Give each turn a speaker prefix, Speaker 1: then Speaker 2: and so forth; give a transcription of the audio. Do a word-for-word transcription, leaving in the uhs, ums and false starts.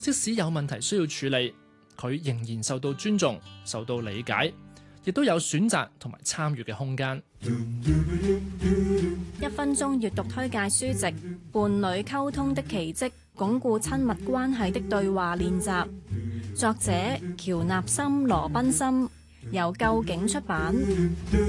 Speaker 1: 即使有問題需要處理，佢仍然受到尊重、受到理解，亦都有選擇同埋參與嘅空間。
Speaker 2: 一分鐘閱讀推介書籍《伴侶溝通的奇蹟：鞏固親密關係的對話練習》，作者喬納森·羅賓森，由究竟出版。